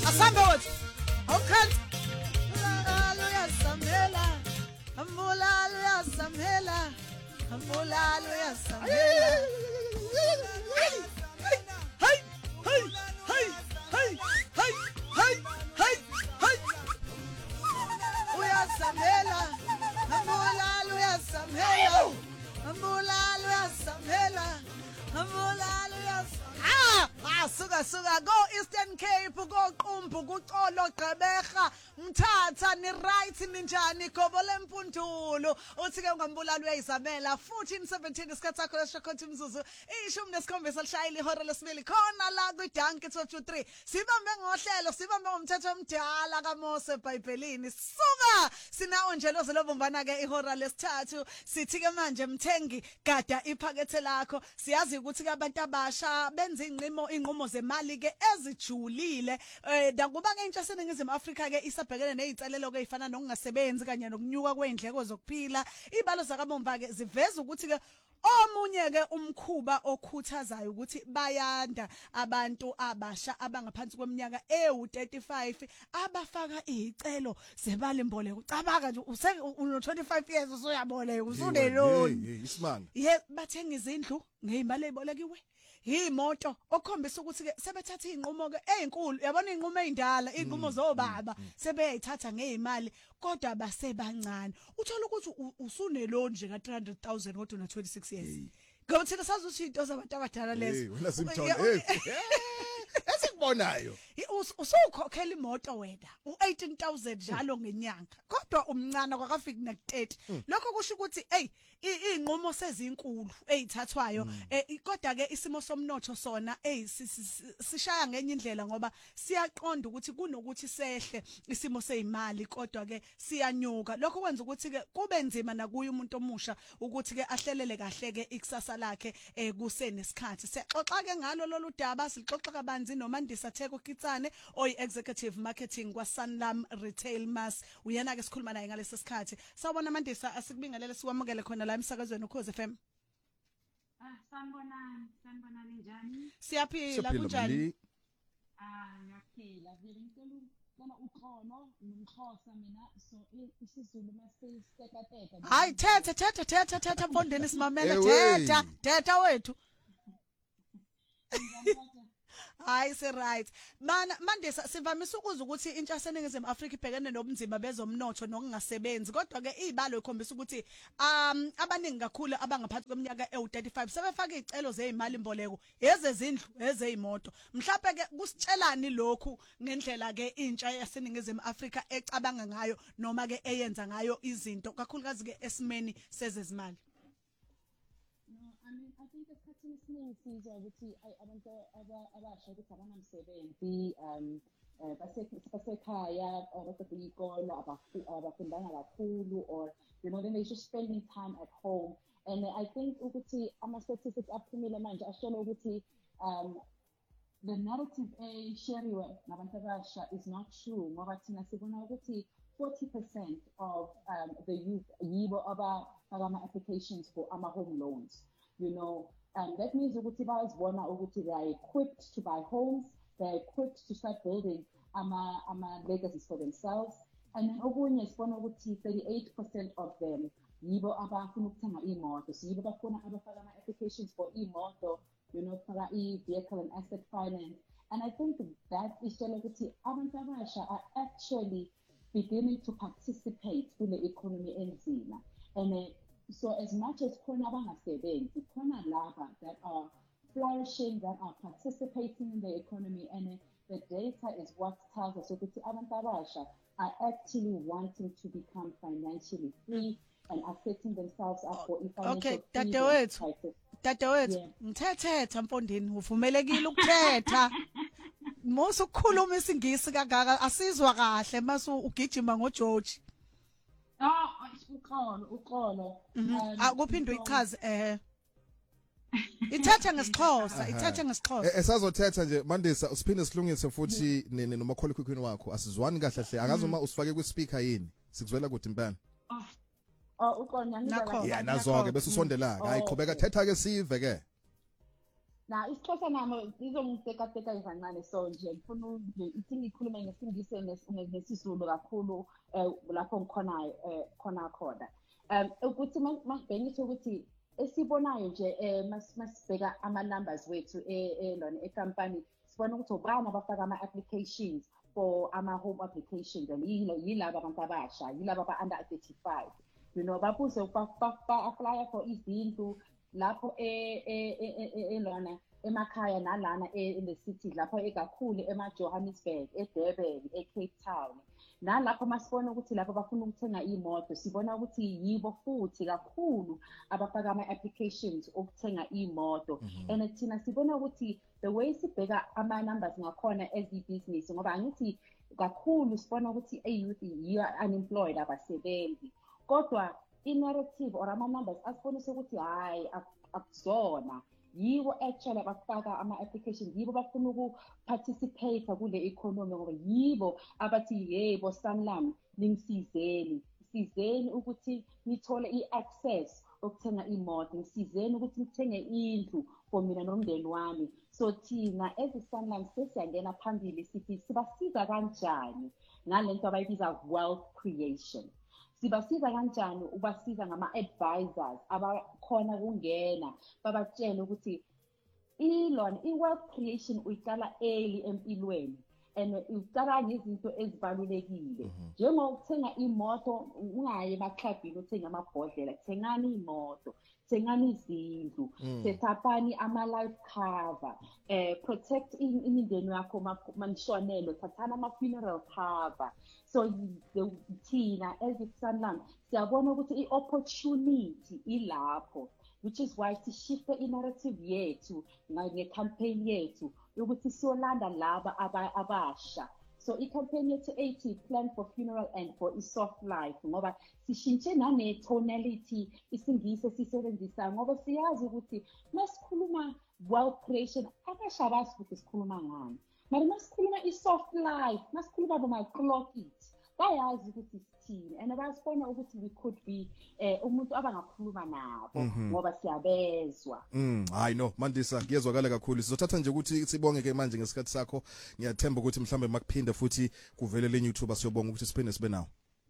Asambe wethu. Awukhanti. Uyasamela. Ambulalo uyasamela. Ambulalo uyasamela. Uyasamela. Ambulalo uyasamela. Ambulalo uyasamela. Ambulalo uyasamela. Suka go Eastern Cape go Qumbu kuColo Gqeberha Mthatha ni right ninjani Gobole Mpundulo uthi ke ngambulalo uyayizamela 1417 isikhathi sakho leshokhotha imzuzu ishumi nesikhombisa lishayile ihora lesibili khona la ku Danke 223 sibambe ngohlelo sibambe ngomthetho omdala kaMose eBhayibhelini suka sinawo nje lozobombana ke ihora lesithathu sithi ke manje mthengi gada iphakethe lakho siyazi ukuthi ke abantu abasha benza inqumo zemali ke ezijulile nakuba ke intsha seningizimu Afrika ke isabhekene nezinselelo ke ezifana nokungasebenzi kanye nokunyuka kwezindleko zokuphila ibalo zakabomba ke ziveza ukuthi ke omunye ke umkhuba okhuthazayo ukuthi bayanda abantu abasha abangaphansi kweminyaka ewu35 abafaka izicelo zemali mboleko ucabanga nje uno 25 years usuyaboleka usuneloni isimanga bathenga izindlu ngezimali ezibolekiwe imoto okhombisa ukuthi ke sebethatha inqumo ke ezinkulu yabona inqumo ezindala inqumo zobaba sebeyithatha ngezimali kodwa basebancane uthola ukuthi usuneloni nje ka 300,000 kodwa una 26 years ngokuthi sazuthi into zabantu abadala lezo wena simthole esikubonayo usukhokhela imoto wena u18,000 njalo ngenyanga kodwa umncane kwakafiki na 30 lokho kusho ukuthi inqumo sezinkulu ezithathwayo kodwa ke isimo somnotho sona sishaya ngenye indlela ngoba siyaqonda ukuthi kunokuthi sehle isimo sezimali kodwa ke siyanyuka lokho kwenza ukuthi ke kube nzima nakuye umuntu omusha ukuthi ke ahlelele kahle ke ikusasa lakhe kusenesikhathi sexoxa ke ngalo lolu daba sixoxa kabanzi noMandisa Theko Kitsane oyi executive marketing kwa Sanlam Retail Mass uyena ke sikhuluma naye ngalesi sikhathi sawubona Mandisa asikubingelele sikwamukele khona la emsakazweni uKhoze FM sanibona njani siyaphila kunjani ngiyaphila vele ngicela bona uxolo nomxhosa mina so isiZulu masistekateka hayi thetha mfondeni simamele thetha wethu hayi se right Mandisa sivamisa ukuzwa ukuthi intsha seningizimu Afrika ibhekene nobunzima bezomnotho nokungasebenzi kodwa ke izibalo ikhombisa ukuthi abaningi kakhulu abangaphansi kweminyaka ewu35 sebefaka izicelo zezimali imboleko ezezindlu ezeyimoto mhlawumbe ke kusitshelani lokhu ngendlela ke intsha yaseningizimu Afrika ecabanga ngayo noma ke eyenza ngayo izinto kakhulukazi ke esimeni sezezimali I think esikhathini esiningi sizwa ukuthi abantu abasha ukuthi abanamsebenzi basekhaya abaqeda ikolo abafundanga kakhulu or then they just spending time at home and I think ukuthi ama-statistics aphumile manje ashela ukuthi the narrative esheriwe nabantu abasha is not true ngoba thina sibona ukuthi 40% of the youth yibo abafaka ama-applications for ama-home loans. That means ukuthi bayazibona ukuthi they are equipped to buy homes, they are equipped to start building legacies for themselves. And then okunye sibona ukuthi 38% of them yibo abafuna ukuthenga imoto. So yibo abafaka ama-applications for imoto, faka i-vehicle and asset finance. And I think that is ukuthi abantu abasha are actually beginning to participate kule economy enzima. And so as much as khona abangasebenzi khona laba that are flourishing, that are participating in the economy, and the data is what tells us ukuthi abantu abasha are actually wanting to become financially free and are setting themselves up for financial freedom. Dadewethu ngithetha mfondini uvumelekile ukuthetha Musu ukukhuluma isingisi kangaka asizwa kahle mase ugijima ngoJoji uxolo akuphindwe ichaze ithatha ngesixhosa esazothetha nje Mandisa usiphinde silungise futhi nomakhola ekhukhwini wakho asizwani kahle hle akazi uma usifake kwi speaker yini sikuzwela kuthi impela uqonya nazonke bese usondela hayi qhubeka thetha ke sive ke Na isixhosa nami izongiteka kancane so nje ngifuna ukuthi ngikhulume ngesingisi nesizulu kakhulu lapho ngikhonayo khona ukuthi masibhekise ukuthi esibonayo nje masibheka ama-numbers wethu lona ecompany sibona ukuthi ubani abafaka ama-applications for ama-home applications and yilaba abantu abasha yilaba aba-under 35 babuze ba-apply for izindlu lapho lona emakhaya nalana the city lapho ekakhulu ema-Johannesburg, eDurban, eCape Town nalapho masibona ukuthi lapho bafuna ukuthenga imoto sibona ukuthi yibo futhi kakhulu abafaka ama-applications okuthenga imoto and thina sibona ukuthi the way sibheka ama-numbers ngakhona as i-business ngoba angithi kakhulu sibona ukuthi youth yi-unemployed abasebenzi kodwa i-narrative or ama-numbers asibonisa ukuthi hhayi akuzona yibo actually abafaka ama-applications yibo bafuna ukuparticipate kule economy ngoba yibo abathi yebo Sanlam nisizeni ukuthi nithole i-access okuthenga imoto nisizeni ukuthi nithenge indlu for mina nomndeni wami so thina as i-Sanlam sesiyangena phambili sithi sibasiza kanjani ngalento abayibiza wealth creation sibasiza kanjani ubasiza ngama-advisors abakhona kungena babatshele ukuthi i-wealth creation uyiqala early empilweni and uyiqala ngezinto ezibalulekile njengokuthenga imoto ungaye emaclubini uthenga amabhodlela thengani imoto thengani izindlu sethaphani ama-life cover protect imindeni yakho manishonelwe thathana ama-funeral cover so thina as i-Sanlam siyabona ukuthi i-opportunity ilapho which is why sishifte i-narrative yethu nge-campaign yethu yokuthi siyolanda laba abasha so i-campaign yethu ethi plan for funeral and for i-soft life ngoba sishintshe nane-tonality isingisi esisebenzisa ngoba siyazi ukuthi masikhuluma wealth creation abasha bazi ukuthi sikhuluma ngani mara masikhuluma i-soft life masikhuluma boma-clock it bayazi ukuthi sithini and basibona ukuthi we could be umuntu abangakhuluma nabo ngoba siyabezwa hayi no Mandisa kuyezwakala kakhulu sizothatha nje ukuthi sibonge ke manje ngesikhathi sakho ngiyathemba ukuthi mhlambe makuphinde futhi kuvele le YouTube siyobonga ukuthi siphinde sibe nawo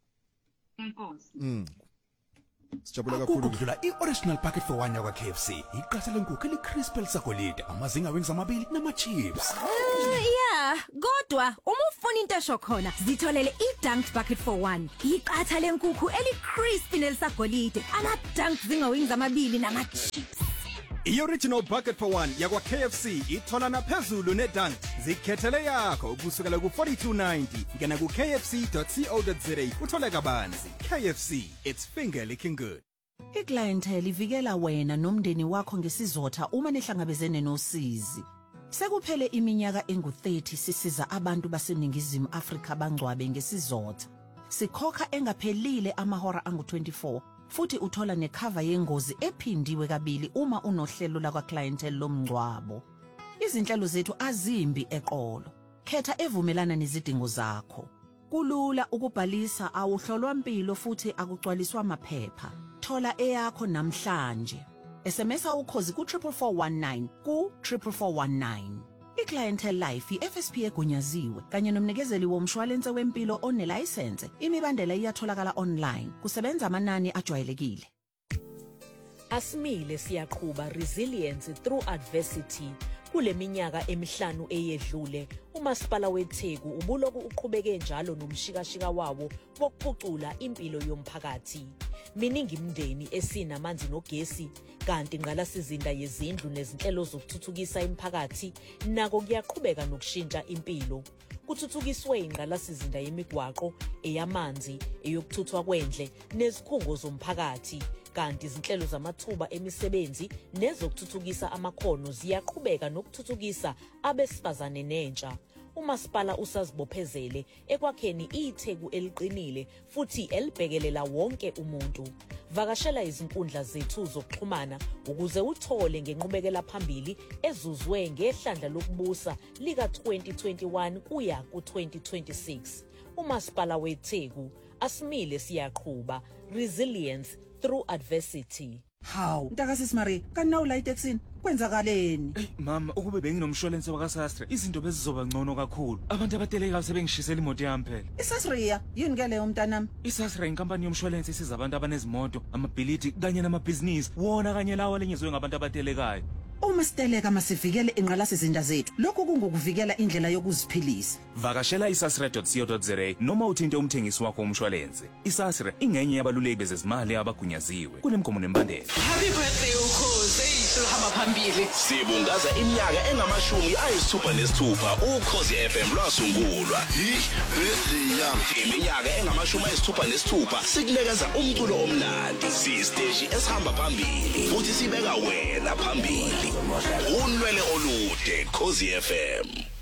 Inkosi Sijabula kakhulu ukudlula i-original packet for one yakwa KFC iqatha lenkukhu eli-crispy lisagolide amazinga wings amabili nama-chips yeah kodwa uma ufuna into esho khona zitholele i-dunked bucket for one iqatha lenkukhu eli-crispy nelisagolide ama-dunked zinga wings amabili nama-chips I-original bucket for one yakwa KFC ithola naphezulu ne-dunk zikhethele yakho kusukela ku-42.90 ngena ku-kfc.co.za uthole kabanzi KFC it's finger licking good. Iclientele ivikela wena nomndeni wakho ngesizotha uma nehlangabezene nosizi. Sekuphele iminyaka engu-30 sisiza abantu baseningizimu Afrika bangcwabe ngesizotha. Sikhokha engaphelile amahora angu-24 futhi uthola necover yengozi ephindiwe kabili uma unohlelo lakwa clientele lomngcwabo. Izinhlelo zethu azimbi eqolo. Khetha evumelana nezidingo zakho. Kulula ukubhalisa awuhlolwa impilo futhi akugcwaliswa amaphepha. Thola eyakho namhlanje. SMSa ukhozi ku 44419 ku 44419. I-Clientele Life i-FSP egunyaziwe kanye nomnikezeli womshwalense wempilo onelicense imibandela iyatholakala online kusebenza amanani ajwayelekile. Asimile siyaqhuba resilience through adversity. Kule minyaka emihlanu eyedlule umasipala weTheku ubuloku uqhubeke njalo nomshikashika wawo wokuphucula impilo yomphakathi. Miningi imindeni esinamanzi nogesi kanti ingqalasizinda yezindlu nezinhlelo zokuthuthukisa imiphakathi nako kuyaqhubeka nokushintsha impilo. Kuthuthukiswe ingqalasizinda yemigwaqo eyamanzi eyokuthuthwa kwendle nezikhungo zomphakathi kanti izinhlelo zamathuba emisebenzi nezokuthuthukisa amakhono ziyaqhubeka nokuthuthukisa abesifazane nentsha. Umasipala usazibophezele ekwakheni iTheku eliqinile futhi elibhekelela wonke umuntu. Vakashela izinkundla zethu zokuxhumana ukuze uthole ngenqubekela phambili ezuzwe ngehlandla lokubusa lika 2021 kuya ku 2026. Umasipala weTheku asimile siyaqhuba resilience through adversity. Hawu, ntakasisi Marie, kanti nawu la itaxini kwenzakaleni? Mama, ukube benginomshwalense wakasastre, izinto bezizoba ngcono kakhulu. Abantu abatelekayo sebengishisela imoto yami phela. Isasria, yini ke leyo mntanami? Isastre inkampani yomshwalense isiza abantu abanezimoto, amabhilidi kanye namabhizinisi, wona kanye lawo lenyezwe ngabantu abatelekayo. Uma siteleka masivikele inqalasizinda zethu. Lokhu kungokuvikela indlela yokuziphilisa. Vakashela isasre.co.za noma uthinte umthengisi wakho womshwalense. Isasre ingenye yabaluleki bezezimali abagunyaziwe. Kunemgomo nembandela. Happy birthday ukhozi, eyihamba phambili. Sibungaza iminyaka engama-66 ukhozi FM lwasungulwa. Birthday yami. Iminyaka engama-66 sikulekeza umculo omnandi. Sisiteji esihamba phambili futhi sibeka wena phambili. Unwele olude, Khosi FM.